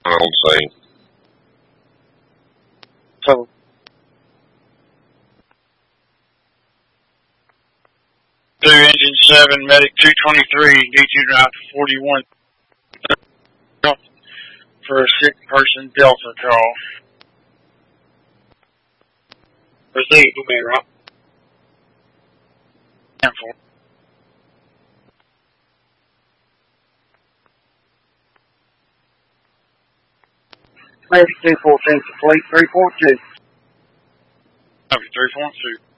don't say. So. Two engine 7, medic 223, D2 route 41 for a sick person Delta call. Proceed, okay, Rob. Cancel. Medic 214 complete, 342. Okay, 3.2.